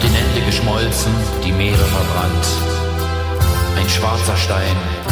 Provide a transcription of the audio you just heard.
Kontinente geschmolzen, die Meere verbrannt. Ein schwarzer Stein